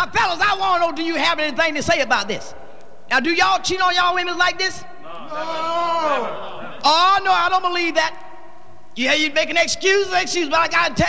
Now, fellas, I want to know, do you have anything to say about this? Now, do y'all cheat on y'all women like this? No. Oh, no, I don't believe that. Yeah, you making excuses, but I got to tell